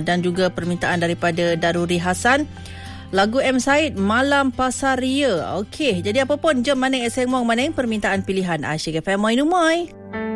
Dan juga permintaan daripada Daruri Hasan, lagu M. Said, Malam Pasar Ria. Okey, jadi apa pun, jom Maning Eseng Mong Maning permintaan pilihan Asyik FM Moi Numoi.